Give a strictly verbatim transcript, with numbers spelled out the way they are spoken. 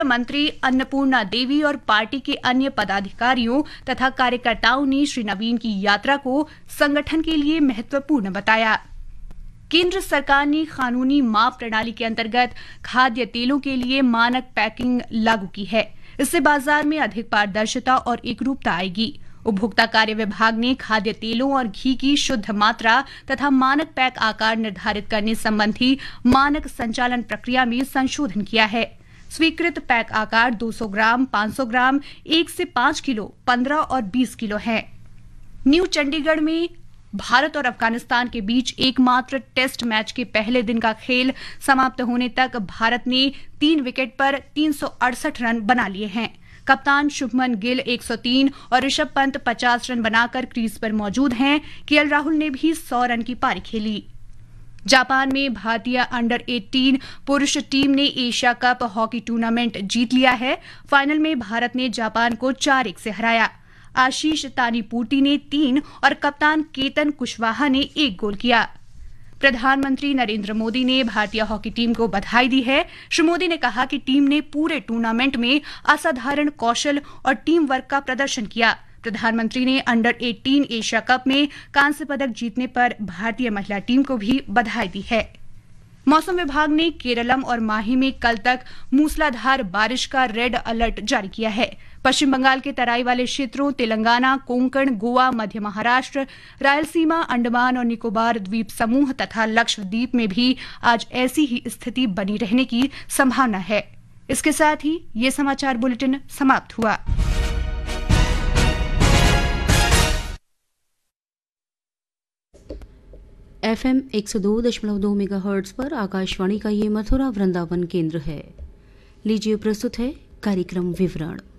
मंत्री अन्नपूर्णा देवी और पार्टी के अन्य पदाधिकारियों तथा कार्यकर्ताओं ने श्री नवीन की यात्रा को संगठन के लिए महत्वपूर्ण बताया। केंद्र सरकार ने कानूनी माप प्रणाली के अंतर्गत खाद्य तेलों के लिए मानक पैकिंग लागू की है। इससे बाजार में अधिक पारदर्शिता और एकरूपता आएगी। उपभोक्ता कार्य विभाग ने खाद्य तेलों और घी की शुद्ध मात्रा तथा मानक पैक आकार निर्धारित करने संबंधी मानक संचालन प्रक्रिया में संशोधन किया है। स्वीकृत पैक आकार दो सौ ग्राम, पाँच सौ ग्राम, एक से पाँच किलो, पंद्रह और बीस किलो है। न्यू चंडीगढ़ में भारत और अफगानिस्तान के बीच एकमात्र टेस्ट मैच के पहले दिन का खेल समाप्त होने तक भारत ने तीन विकेट पर तीन सौ अड़सठ रन बना लिए हैं। कप्तान शुभमन गिल एक सौ तीन और ऋषभ पंत पचास रन बनाकर क्रीज पर मौजूद हैं। केएल राहुल ने भी सौ रन की पारी खेली। जापान में भारतीय अंडर अठारह पुरुष टीम ने एशिया कप हॉकी टूर्नामेंट जीत लिया है। फाइनल में भारत ने जापान को चार एक से हराया। आशीष तानीपूर्ति ने तीन और कप्तान केतन कुशवाहा ने एक गोल किया। प्रधानमंत्री नरेंद्र मोदी ने भारतीय हॉकी टीम को बधाई दी है। श्री मोदी ने कहा कि टीम ने पूरे टूर्नामेंट में असाधारण कौशल और टीम वर्क का प्रदर्शन किया। प्रधानमंत्री ने अंडर अठारह एशिया कप में कांस्य पदक जीतने पर भारतीय महिला टीम को भी बधाई दी है। मौसम विभाग ने केरलम और माही में कल तक मूसलाधार बारिश का रेड अलर्ट जारी किया है। पश्चिम बंगाल के तराई वाले क्षेत्रों, तेलंगाना, कोंकण, गोवा, मध्य महाराष्ट्र, रायलसीमा, अंडमान और निकोबार द्वीप समूह तथा लक्षद्वीप में भी आज ऐसी ही स्थिति बनी रहने की संभावना है। इसके साथ ही ये समाचार बुलेटिन समाप्त हुआ। एफएम एक सौ दो दशमलव दो मेगाहर्ट्ज पर आकाशवाणी का ये मथुरा वृंदावन केंद्र है। लीजिए प्रस्तुत है कार्यक्रम विवरण।